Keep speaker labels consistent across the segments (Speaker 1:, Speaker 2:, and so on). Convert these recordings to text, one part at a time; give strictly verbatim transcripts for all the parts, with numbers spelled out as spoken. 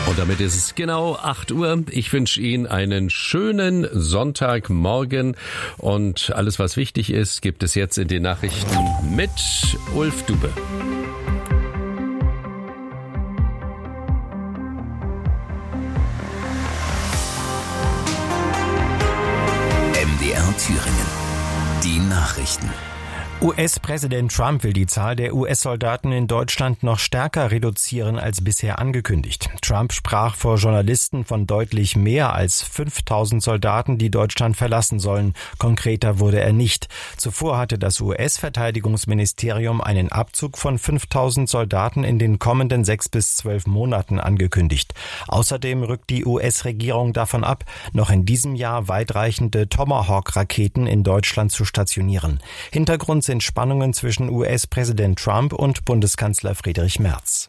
Speaker 1: Und damit ist es genau acht Uhr. Ich wünsche Ihnen einen schönen Sonntagmorgen. Und alles, was wichtig ist, gibt es jetzt in den Nachrichten mit Ulf Dube.
Speaker 2: M D R Thüringen. Die Nachrichten.
Speaker 3: U S-Präsident Trump will die Zahl der U S-Soldaten in Deutschland noch stärker reduzieren als bisher angekündigt. Trump sprach vor Journalisten von deutlich mehr als fünftausend Soldaten, die Deutschland verlassen sollen. Konkreter wurde er nicht. Zuvor hatte das U S-Verteidigungsministerium einen Abzug von fünftausend Soldaten in den kommenden sechs bis zwölf Monaten angekündigt. Außerdem rückt die U S-Regierung davon ab, noch in diesem Jahr weitreichende Tomahawk-Raketen in Deutschland zu stationieren. Hintergrund sind Spannungen zwischen U S-Präsident Trump und Bundeskanzler Friedrich Merz.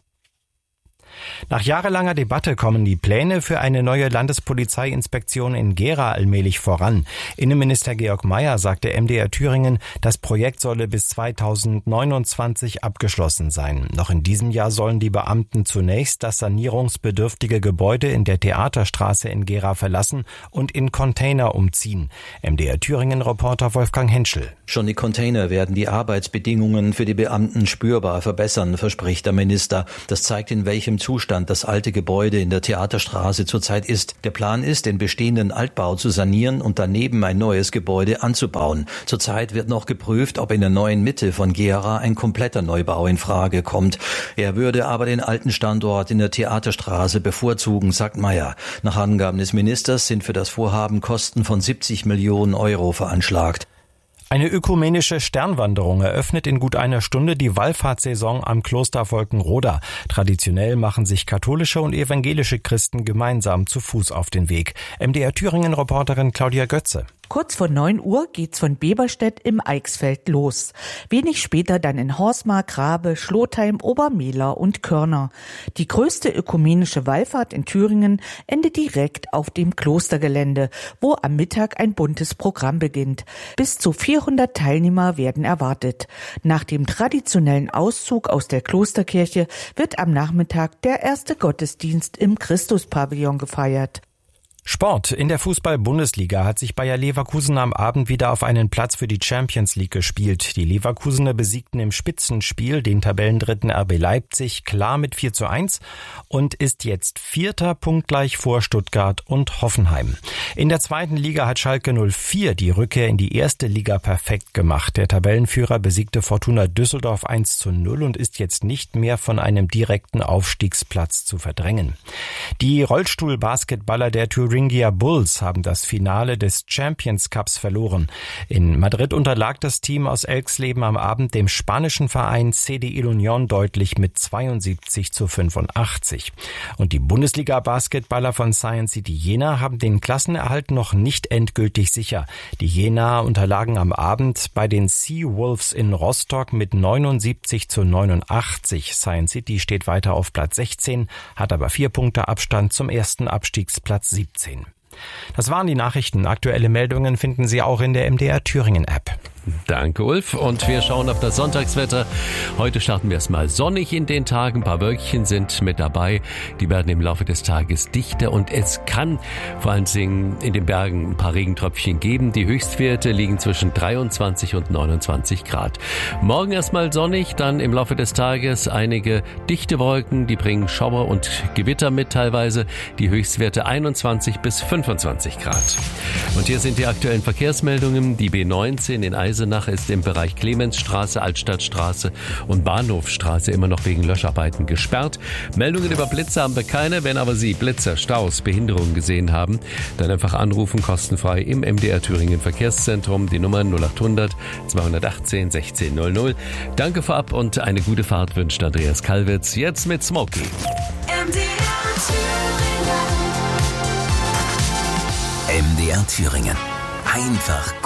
Speaker 3: Nach jahrelanger Debatte kommen die Pläne für eine neue Landespolizeiinspektion in Gera allmählich voran. Innenminister Georg Mayer sagte M D R Thüringen, das Projekt solle bis zweitausendneunundzwanzig abgeschlossen sein. Noch in diesem Jahr sollen die Beamten zunächst das sanierungsbedürftige Gebäude in der Theaterstraße in Gera verlassen und in Container umziehen. M D R Thüringen-Reporter Wolfgang Henschel.
Speaker 4: Schon die Container werden die Arbeitsbedingungen für die Beamten spürbar verbessern, verspricht der Minister. Das zeigt, in welchem Zustand das alte Gebäude in der Theaterstraße zurzeit ist. Der Plan ist, den bestehenden Altbau zu sanieren und daneben ein neues Gebäude anzubauen. Zurzeit wird noch geprüft, ob in der neuen Mitte von Gera ein kompletter Neubau in Frage kommt. Er würde aber den alten Standort in der Theaterstraße bevorzugen, sagt Mayer. Nach Angaben des Ministers sind für das Vorhaben Kosten von siebzig Millionen Euro veranschlagt.
Speaker 3: Eine ökumenische Sternwanderung eröffnet in gut einer Stunde die Wallfahrtssaison am Kloster Volkenroda. Traditionell machen sich katholische und evangelische Christen gemeinsam zu Fuß auf den Weg. M D R Thüringen-Reporterin Claudia Götze.
Speaker 5: Kurz vor neun Uhr geht's von Beberstedt im Eichsfeld los. Wenig später dann in Horsmark, Rabe, Schlotheim, Obermehler und Körner. Die größte ökumenische Wallfahrt in Thüringen endet direkt auf dem Klostergelände, wo am Mittag ein buntes Programm beginnt. Bis zu vierhundert Teilnehmer werden erwartet. Nach dem traditionellen Auszug aus der Klosterkirche wird am Nachmittag der erste Gottesdienst im Christuspavillon gefeiert.
Speaker 3: Sport. In der Fußball-Bundesliga hat sich Bayer Leverkusen am Abend wieder auf einen Platz für die Champions League gespielt. Die Leverkusener besiegten im Spitzenspiel den Tabellendritten R B Leipzig klar mit vier zu eins und ist jetzt Vierter, punktgleich vor Stuttgart und Hoffenheim. In der zweiten Liga hat Schalke null vier die Rückkehr in die erste Liga perfekt gemacht. Der Tabellenführer besiegte Fortuna Düsseldorf eins zu null und ist jetzt nicht mehr von einem direkten Aufstiegsplatz zu verdrängen. Die Rollstuhlbasketballer der Thüringer Thuringia Bulls haben das Finale des Champions Cups verloren. In Madrid unterlag das Team aus Elxleben am Abend dem spanischen Verein C D I Unión deutlich mit zweiundsiebzig zu fünfundachtzig. Und die Bundesliga-Basketballer von Science City Jena haben den Klassenerhalt noch nicht endgültig sicher. Die Jenaer unterlagen am Abend bei den Seawolves in Rostock mit neunundsiebzig zu neunundachtzig. Science City steht weiter auf Platz sechzehn, hat aber vier Punkte Abstand zum ersten Abstiegsplatz siebzehn. Das waren die Nachrichten. Aktuelle Meldungen finden Sie auch in der M D R Thüringen App.
Speaker 1: Danke, Ulf. Und wir schauen auf das Sonntagswetter. Heute starten wir erstmal sonnig in den Tagen. Ein paar Wölkchen sind mit dabei. Die werden im Laufe des Tages dichter und es kann vor allen Dingen in den Bergen ein paar Regentröpfchen geben. Die Höchstwerte liegen zwischen dreiundzwanzig und neunundzwanzig Grad. Morgen erstmal sonnig, dann im Laufe des Tages einige dichte Wolken. Die bringen Schauer und Gewitter mit teilweise. Die Höchstwerte einundzwanzig bis fünfundzwanzig Grad. Und hier sind die aktuellen Verkehrsmeldungen. Die B neunzehn in Eisenach ist im Bereich Clemensstraße, Altstadtstraße und Bahnhofstraße immer noch wegen Löscharbeiten gesperrt. Meldungen über Blitze haben wir keine. Wenn aber Sie Blitzer, Staus, Behinderungen gesehen haben, dann einfach anrufen, kostenfrei im M D R Thüringen Verkehrszentrum. Die Nummer null achthundert zweihundertachtzehn sechzehn null null. Danke vorab und eine gute Fahrt wünscht Andreas Kalwitz. Jetzt mit Smokey.
Speaker 2: M D R Thüringen. M D R Thüringen. Einfach gut.